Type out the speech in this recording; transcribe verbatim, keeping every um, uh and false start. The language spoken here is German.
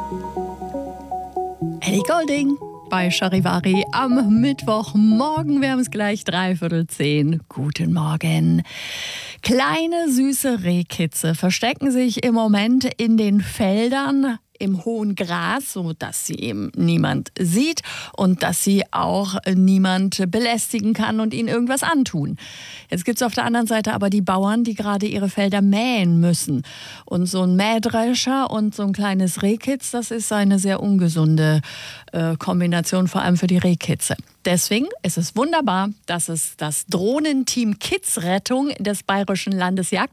Ellie Goulding bei Charivari am Mittwochmorgen. Wir haben es gleich dreiviertel zehn. Guten Morgen. Kleine süße Rehkitze verstecken sich im Moment in den Feldern im hohen Gras, so dass sie eben niemand sieht und dass sie auch niemand belästigen kann und ihnen irgendwas antun. Jetzt gibt es auf der anderen Seite aber die Bauern, die gerade ihre Felder mähen müssen. Und so ein Mähdrescher und so ein kleines Rehkitz, das ist eine sehr ungesunde äh, Kombination, vor allem für die Rehkitze. Deswegen ist es wunderbar, dass es das Drohnenteam Kidsrettung des Bayerischen Landesjagd